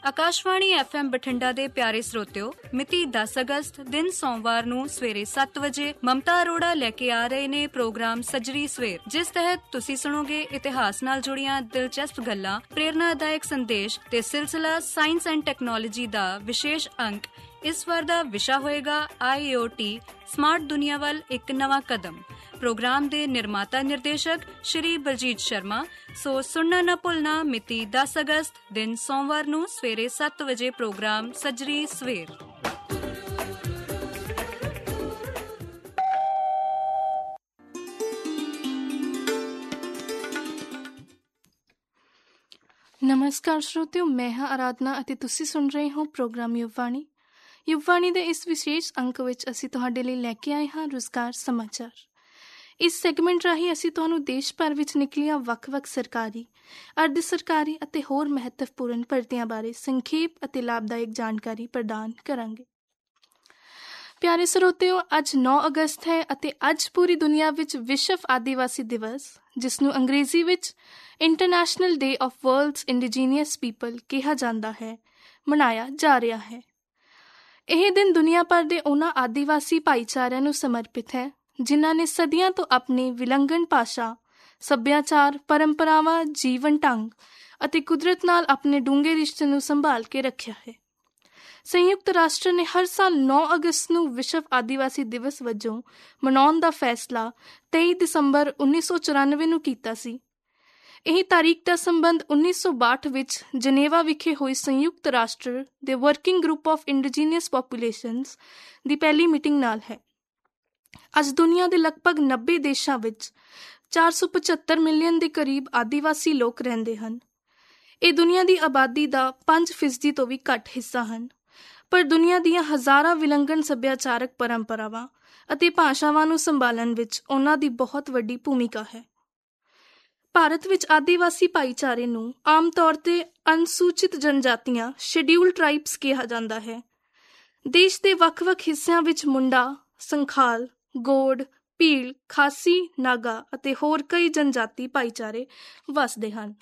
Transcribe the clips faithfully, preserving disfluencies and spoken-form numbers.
Akashvani F M Bathinda ਦੇ ਪਿਆਰੇ ਸਰੋਤਿਓ, ਮਿਤੀ ਦਸ ਅਗਸਤ ਦਿਨ ਸੋਮਵਾਰ ਨੂੰ ਸਵੇਰੇ ਸੱਤ ਵਜੇ ਮਮਤਾ ਅਰੋੜਾ ਲੈ ਕੇ ਆ ਰਹੇ ਨੇ ਪ੍ਰੋਗਰਾਮ ਸੱਜਰੀ ਸਵੇਰ, ਜਿਸ ਤਹਿਤ ਤੁਸੀਂ ਸੁਣੋਗੇ ਇਤਿਹਾਸ ਨਾਲ ਜੁੜੀਆਂ ਦਿਲਚਸਪ ਗੱਲਾਂ, ਪ੍ਰੇਰਨਾਦਾਇਕ ਸੰਦੇਸ਼ ਤੇ ਸਿਲਸਿਲਾ ਸਾਇੰਸ ਐਂਡ ਟੈਕਨੋਲੋਜੀ ਦਾ ਵਿਸ਼ੇਸ਼ ਅੰਕ। ਇਸ ਵਾਰ ਦਾ ਵਿਸ਼ਾ ਹੋਏਗਾ ਆਈ ਓ ਟੀ, ਸਮਾਰਟ ਦੁਨੀਆ ਵੱਲ ਇੱਕ ਨਵਾਂ ਕਦਮ। ਪ੍ਰੋਗਰਾਮ ਦੇ ਨਿਰਮਾਤਾ ਨਿਰਦੇਸ਼ਕ ਸ਼੍ਰੀ ਬਲਜੀਤ ਸ਼ਰਮਾ। ਸੋ ਸੁਣਨਾ ਨਾ ਭੁੱਲਣਾ, ਮਿਤੀ ਦਸ ਅਗਸਤ ਦਿਨ ਸੋਮਵਾਰ ਨੂੰ ਸਵੇਰੇ ਸੱਤ ਵਜੇ ਪ੍ਰੋਗਰਾਮ ਸੱਜਰੀ ਸਵੇਰ। ਨਮਸਕਾਰ ਸਰੋਤਿਓ, ਮੈਂ ਹਾਂ ਆਰਾਧਨਾ ਅਤੇ ਤੁਸੀਂ ਸੁਣ ਰਹੇ ਹੋ ਪ੍ਰੋਗਰਾਮ ਯੁਵਵਾਣੀ। ਯੁਵਵਾਣੀ ਦੇ ਇਸ ਵਿਸ਼ੇਸ਼ ਅੰਕ ਵਿੱਚ ਅਸੀਂ ਤੁਹਾਡੇ ਲਈ ਲੈ ਕੇ ਆਏ ਹਾਂ ਰੁਜ਼ਗਾਰ ਸਮਾਚਾਰ। ਇਸ ਸੈਗਮੈਂਟ ਰਾਹੀਂ ਅਸੀਂ ਤੁਹਾਨੂੰ ਦੇਸ਼ ਭਰ ਵਿੱਚ ਨਿਕਲੀਆਂ ਵੱਖ-ਵੱਖ ਸਰਕਾਰੀ, ਅਰਧ ਸਰਕਾਰੀ ਅਤੇ ਹੋਰ ਮਹੱਤਵਪੂਰਨ ਭਰਤੀਆਂ ਬਾਰੇ ਸੰਖੇਪ ਅਤੇ ਲਾਭਦਾਇਕ ਜਾਣਕਾਰੀ ਪ੍ਰਦਾਨ ਕਰਾਂਗੇ। ਪਿਆਰੇ ਸਰੋਤਿਓ, ਅੱਜ ਨੌ ਅਗਸਤ ਹੈ ਅਤੇ ਅੱਜ ਪੂਰੀ ਦੁਨੀਆ ਵਿੱਚ ਵਿਸ਼ਵ ਆਦੀਵਾਸੀ ਦਿਵਸ, ਜਿਸ ਨੂੰ ਅੰਗਰੇਜ਼ੀ ਵਿੱਚ international day of world's indigenous people ਕਿਹਾ ਜਾਂਦਾ ਹੈ, ਮਨਾਇਆ ਜਾ ਰਿਹਾ ਹੈ। ਇਹ ਦਿਨ ਦੁਨੀਆ ਭਰ ਦੇ ਉਹਨਾਂ ਆਦੀਵਾਸੀ ਭਾਈਚਾਰਿਆਂ ਨੂੰ ਸਮਰਪਿਤ ਹੈ ਜਿਨ੍ਹਾਂ ਨੇ ਸਦੀਆਂ ਤੋਂ ਆਪਣੀ ਵਿਲੱਖਣ ਭਾਸ਼ਾ, ਸੱਭਿਆਚਾਰ, ਪਰੰਪਰਾਵਾਂ, ਜੀਵਨ ਢੰਗ ਅਤੇ ਕੁਦਰਤ ਨਾਲ ਆਪਣੇ ਡੂੰਘੇ ਰਿਸ਼ਤੇ ਨੂੰ ਸੰਭਾਲ ਕੇ ਰੱਖਿਆ ਹੈ। ਸੰਯੁਕਤ ਰਾਸ਼ਟਰ ਨੇ ਹਰ ਸਾਲ ਨੌ ਅਗਸਤ ਨੂੰ ਵਿਸ਼ਵ ਆਦੀਵਾਸੀ ਦਿਵਸ ਵਜੋਂ ਮਨਾਉਣ ਦਾ ਫੈਸਲਾ ਤੇਈ ਦਸੰਬਰ ਉੱਨੀ ਸੌ ਚੁਰਾਨਵੇਂ ਨੂੰ ਕੀਤਾ ਸੀ। ਇਹ ਤਾਰੀਖ ਦਾ ਸੰਬੰਧ ਉੱਨੀ ਸੌ ਬਾਹਠ ਵਿੱਚ ਜਨੇਵਾ ਵਿਖੇ ਹੋਈ ਸੰਯੁਕਤ ਰਾਸ਼ਟਰ ਦੇ ਵਰਕਿੰਗ ਗਰੁੱਪ ਆਫ ਇੰਡੀਜੀਨੀਅਸ ਪਾਪੂਲੇਸ਼ਨਸ ਦੀ ਪਹਿਲੀ ਮੀਟਿੰਗ ਨਾਲ ਹੈ। ਅੱਜ ਦੁਨੀਆ ਦੇ ਲਗਭਗ ਨੱਬੇ ਦੇਸ਼ਾਂ ਵਿੱਚ ਚਾਰ ਸੌ ਪਝੱਤਰ ਮਿਲੀਅਨ ਦੇ ਕਰੀਬ ਆਦੀਵਾਸੀ ਲੋਕ ਰਹਿੰਦੇ ਹਨ। ਇਹ ਦੁਨੀਆ ਦੀ ਆਬਾਦੀ ਦਾ ਪੰਜ ਫੀਸਦੀ ਤੋਂ ਵੀ ਘੱਟ ਹਿੱਸਾ ਹਨ, ਪਰ ਦੁਨੀਆ ਦੀਆਂ ਹਜ਼ਾਰਾਂ ਵਿਲੱਖਣ ਸੱਭਿਆਚਾਰਕ ਪਰੰਪਰਾਵਾਂ ਅਤੇ ਭਾਸ਼ਾਵਾਂ ਨੂੰ ਸੰਭਾਲਣ ਵਿੱਚ ਉਹਨਾਂ ਦੀ ਬਹੁਤ ਵੱਡੀ ਭੂਮਿਕਾ ਹੈ। ਭਾਰਤ ਵਿੱਚ ਆਦੀਵਾਸੀ ਭਾਈਚਾਰੇ ਨੂੰ ਆਮ ਤੌਰ 'ਤੇ ਅਨੁਸੂਚਿਤ ਜਨਜਾਤੀਆਂ ਸ਼ੈਡਿਊਲਡ ਟਰਾਈਬਸ ਕਿਹਾ ਜਾਂਦਾ ਹੈ। ਦੇਸ਼ ਦੇ ਵੱਖ-ਵੱਖ ਹਿੱਸਿਆਂ ਵਿੱਚ ਮੁੰਡਾ, ਸੰਖਾਲ, ਗੋੜ, ਭੀਲ, ਖਾਸੀ, ਨਾਗਾ ਅਤੇ ਹੋਰ ਕਈ ਜਨਜਾਤੀ ਭਾਈਚਾਰੇ ਵੱਸਦੇ ਹਨ।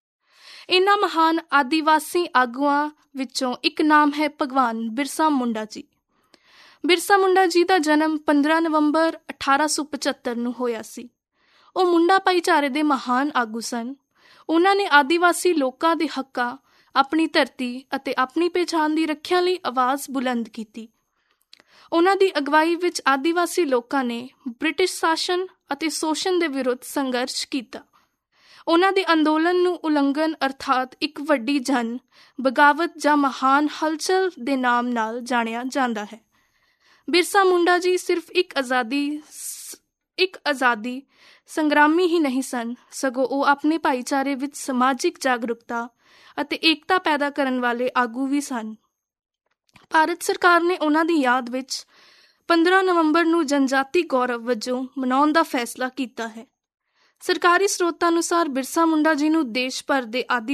ਇਹਨਾਂ ਮਹਾਨ ਆਦੀਵਾਸੀ ਆਗੂਆਂ ਵਿੱਚੋਂ ਇੱਕ ਨਾਮ ਹੈ ਭਗਵਾਨ ਬਿਰਸਾ ਮੁੰਡਾ ਜੀ। ਬਿਰਸਾ ਮੁੰਡਾ ਜੀ ਦਾ ਜਨਮ ਪੰਦਰਾਂ ਨਵੰਬਰ ਅਠਾਰਾਂ ਸੌ ਪਝੱਤਰ ਨੂੰ ਹੋਇਆ ਸੀ। ਉਹ ਮੁੰਡਾ ਭਾਈਚਾਰੇ ਦੇ ਮਹਾਨ ਆਗੂ ਸਨ। ਉਹਨਾਂ ਨੇ ਆਦੀਵਾਸੀ ਲੋਕਾਂ ਦੇ ਹੱਕਾਂ, ਆਪਣੀ ਧਰਤੀ ਅਤੇ ਆਪਣੀ ਪਹਿਚਾਣ ਦੀ ਰੱਖਿਆ ਲਈ ਆਵਾਜ਼ ਬੁਲੰਦ ਕੀਤੀ। ਉਹਨਾਂ ਦੀ ਅਗਵਾਈ ਵਿੱਚ ਆਦੀਵਾਸੀ ਲੋਕਾਂ ਨੇ ਬ੍ਰਿਟਿਸ਼ ਸ਼ਾਸਨ ਅਤੇ ਸ਼ੋਸ਼ਣ ਦੇ ਵਿਰੁੱਧ ਸੰਘਰਸ਼ ਕੀਤਾ। ਉਹਨਾਂ ਦੇ ਅੰਦੋਲਨ ਨੂੰ ਉਲੰਘਣ ਅਰਥਾਤ ਇੱਕ ਵੱਡੀ ਜਨ ਬਗਾਵਤ ਜਾਂ ਮਹਾਨ ਹਲਚਲ ਦੇ ਨਾਮ ਨਾਲ ਜਾਣਿਆ ਜਾਂਦਾ ਹੈ। ਬਿਰਸਾ ਮੁੰਡਾ ਜੀ ਸਿਰਫ ਇੱਕ ਆਜ਼ਾਦੀ ਇੱਕ ਆਜ਼ਾਦੀ ਸੰਗਰਾਮੀ ਹੀ ਨਹੀਂ ਸਨ, ਸਗੋਂ ਉਹ ਆਪਣੇ ਭਾਈਚਾਰੇ ਵਿੱਚ ਸਮਾਜਿਕ ਜਾਗਰੂਕਤਾ ਅਤੇ ਏਕਤਾ ਪੈਦਾ ਕਰਨ ਵਾਲੇ ਆਗੂ ਵੀ ਸਨ। ਭਾਰਤ ਸਰਕਾਰ ਨੇ ਉਹਨਾਂ ਦੀ ਯਾਦ ਵਿੱਚ ਪੰਦਰਾਂ ਨਵੰਬਰ ਨੂੰ ਜਨਜਾਤੀ ਗੌਰਵ ਵਜੋਂ ਮਨਾਉਣ ਦਾ ਫੈਸਲਾ ਕੀਤਾ ਹੈ। ਸਰਕਾਰੀ ਸਰੋਤਾਂ ਅਨੁਸਾਰ ਬਿਰਸਾ ਮੁੰਡਾ ਜੀ ਨੂੰ ਦੇਸ਼ ਭਰ ਦੇ ਆਦੀ